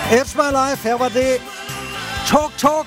It's my life. Her var det Talk.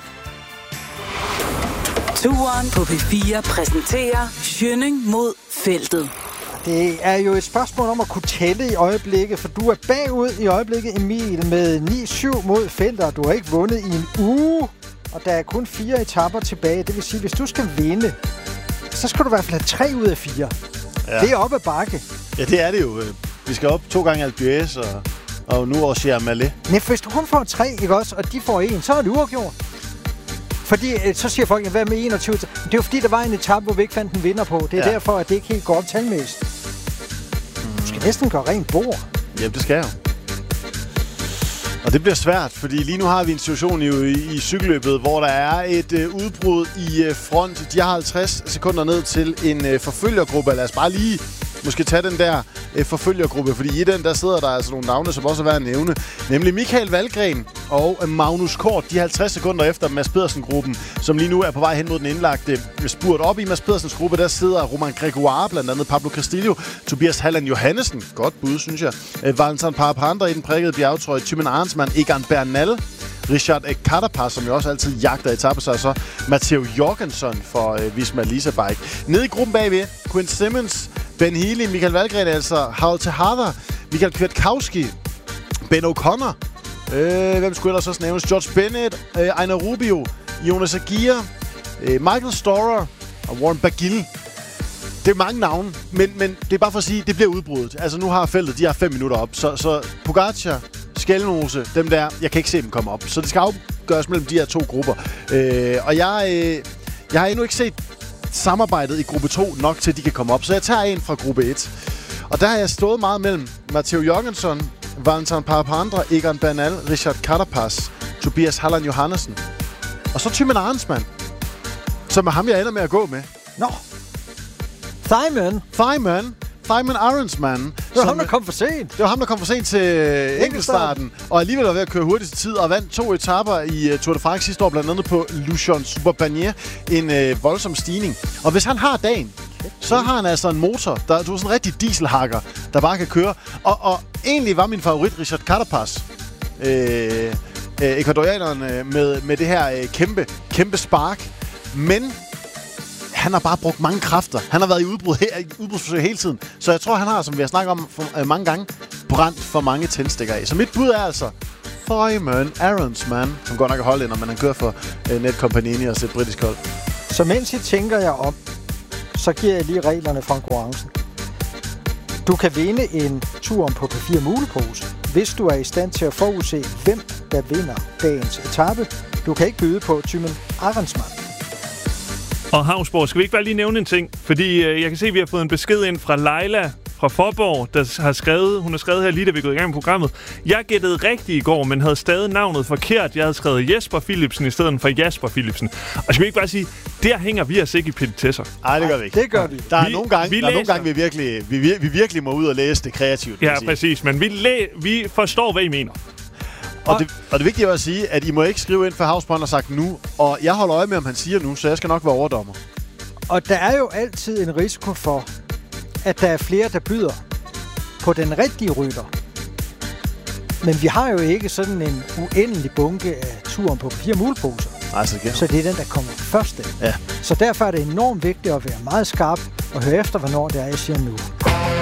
Turen på P4 præsenterer Schønning mod feltet. Det er jo et spørgsmål om at kunne tælle i øjeblikket, for du er bagud i øjeblikket, Emil, med 9-7 mod feltet, og du har ikke vundet i en uge, og der er kun 4 etaper tilbage. Det vil sige, hvis du skal vinde, så skal du i hvert fald have 3 ud af 4. Ja. Det er op ad bakke. Ja, det er det jo. Vi skal op 2 gange Alpe d'Huez og nu også Malé. Nej, hvis du kun får 3, ikke også, og de får 1, så er det uafgjort. Fordi så siger folk, hvad med 21? Det er jo fordi, der var en etape, hvor vi ikke fandt en vinder på. Det er derfor, at det ikke helt går op talmæssigt. Du skal næsten gøre rent bord. Jamen, det skal jeg jo. Og det bliver svært, fordi lige nu har vi en situation i cykelløbet, hvor der er et udbrud i front. De har 50 sekunder ned til en forfølgergruppe. Lad os bare lige måske tage den der forfølgergruppe, fordi i den der sidder der altså nogle navne, som også er værd at nævne. Nemlig Michael Valgren og Magnus Kort. De er 50 sekunder efter Mads Pedersen-gruppen, som lige nu er på vej hen mod den indlagte spurt. Op i Mads Pedersens gruppe, der sidder Romain Grégoire, blandt andet Pablo Castillo, Tobias Halland Johannesen, godt bud, synes jeg. Valentin Parapanda i den prikkede bjergtrøje, Thymen Arensman, Egan Bernal, Richard Carapaz, som jo også altid jagter etaper sig, og så Matteo Jorgensen for Visma Lease Bike. Nede i gruppen bagved, Quinn Simmons, Ben Healy, Michael Valgren, altså Harold Tejada, Michael Kwiatkowski, Ben O'Connor, hvem skulle ellers også nævnes? George Bennett, Einar Rubio, Jonas Aguirre, Michael Storer og Warren Barguil. Det er mange navne, men det er bare for at sige, at det bliver udbruddet. Altså nu har feltet, de har 5 minutter op, så Pogacar, Skelmose, dem der, jeg kan ikke se dem komme op. Så det skal afgøres mellem de her 2 grupper. Og jeg har endnu ikke set samarbejdet i gruppe 2 nok til, at de kan komme op. Så jeg tager en fra gruppe 1. Og der har jeg stået meget mellem Matteo Jorgensen, Valentin Parapanda, Egan Bernal, Richard Carapaz, Tobias Halland Johannesen. Og så Thymen Arensman, som er ham, jeg ender med at gå med. Nå! Thymen Arensman. Det var ham, der kom for sent. Det var ham, der kom for sent til enkeltstarten. Og alligevel var ved at køre hurtigt til tid og vandt 2 etaper i Tour de France sidste år, blandt andet på Luchon Superbanier. En voldsom stigning. Og hvis han har dagen, så har han altså en motor, du er sådan en rigtig dieselhakker, der bare kan køre. Og egentlig var min favorit Richard Carapaz. Ecuadorianeren med det her kæmpe spark. Men han har bare brugt mange kræfter. Han har været i udbrudsforsøg hele tiden. Så jeg tror, han har, som vi har snakket om mange gange, brændt for mange tændstikker af. Så mit bud er altså Thymen Arensman, som godt nok er hollænder, men han kører for Netcompagnie og et britisk hold. Så mens I tænker jer om, så giver jeg lige reglerne fra konkurrencen. Du kan vinde en tur på P4 mulepose, hvis du er i stand til at forudse, hvem der vinder dagens etape. Du kan ikke byde på Thymen Arensman. Og Havnsborg, skal vi ikke bare lige nævne en ting? Fordi jeg kan se, at vi har fået en besked ind fra Leila fra Forborg, der har skrevet, hun har skrevet her lige, da vi gik i gang med programmet. Jeg gættede rigtigt i går, men havde stadig navnet forkert. Jeg havde skrevet Jesper Philipsen i stedet for Jasper Philipsen. Og skal vi ikke bare sige, der hænger vi os ikke i petitesser? Nej, det gør vi ikke. Det gør vi. Der er nogle gange, vi virkelig må ud og læse det kreativt. Ja, præcis. Men vi forstår, hvad I mener. Og det vigtige er at sige, at I må ikke skrive ind for Havsbrand og sagt nu, og jeg holder øje med, om han siger nu, så jeg skal nok være overdommer. Og der er jo altid en risiko for, at der er flere, der byder på den rigtige rytter. Men vi har jo ikke sådan en uendelig bunke af turen på 4 muleposer. Så det er den, der kommer først af. Ja. Så derfor er det enormt vigtigt at være meget skarp og høre efter, hvornår det er, jeg siger nu.